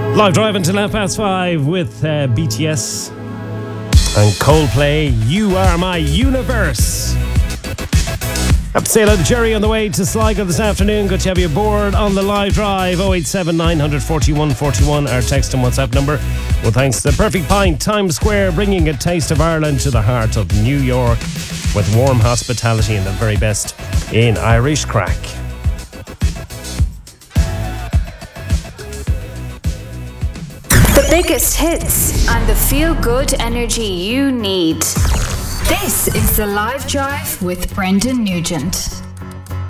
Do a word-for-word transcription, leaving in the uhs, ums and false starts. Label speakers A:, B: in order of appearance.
A: Live drive until half past five with uh, B T S and Coldplay. You Are My Universe. Have to say hello to Jerry on the way to Sligo this afternoon. Good to have you aboard on the live drive. oh eight seven nine four one four one, our text and WhatsApp number. Well, thanks to Perfect Pint, Times Square, bringing a taste of Ireland to the heart of New York with warm hospitality and the very best in Irish crack.
B: The biggest hits and the feel-good energy you need. This is The Live Drive with Brendan Nugent.